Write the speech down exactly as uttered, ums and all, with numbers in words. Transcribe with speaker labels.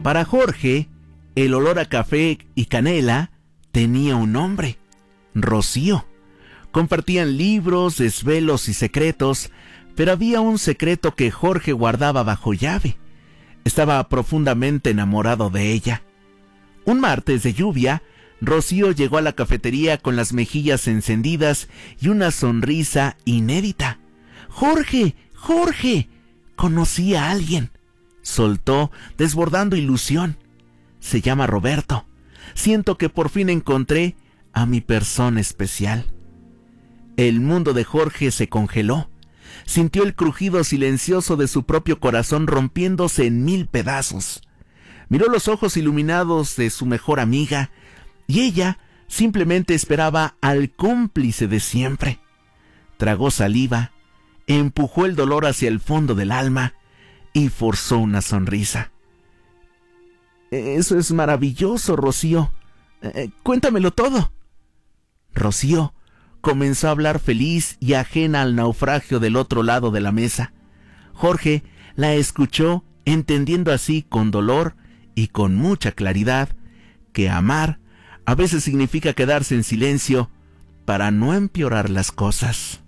Speaker 1: Para Jorge, el olor a café y canela tenía un nombre: Rocío. Compartían libros, desvelos y secretos, pero había un secreto que Jorge guardaba bajo llave. Estaba profundamente enamorado de ella. Un martes de lluvia, Rocío llegó a la cafetería con las mejillas encendidas y una sonrisa inédita. ¡Jorge! ¡Jorge! Conocí a alguien, soltó, desbordando ilusión. Se llama Roberto. Siento que por fin encontré a mi persona especial. El mundo de Jorge se congeló. Sintió el crujido silencioso de su propio corazón rompiéndose en mil pedazos. Miró los ojos iluminados de su mejor amiga y ella simplemente esperaba al cómplice de siempre. Tragó saliva, empujó el dolor hacia el fondo del alma y forzó una sonrisa. Eso es maravilloso, Rocío. Eh, cuéntamelo todo. Rocío comenzó a hablar feliz y ajena al naufragio del otro lado de la mesa. Jorge la escuchó, entendiendo así con dolor y con mucha claridad que amar a veces significa quedarse en silencio para no empeorar las cosas.